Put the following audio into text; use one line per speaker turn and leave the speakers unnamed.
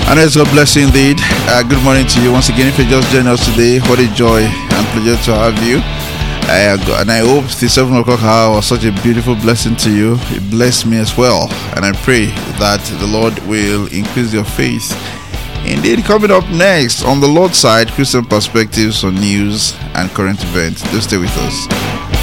And it's God bless you indeed. Good morning to you once again. If you just joined us today, what a joy and pleasure to have you. And I hope the 7 o'clock hour was such a beautiful blessing to you. It blessed me as well. And I pray that the Lord will increase your faith. Indeed, coming up next on the Lord's side, Christian perspectives on news and current events. Do stay with us.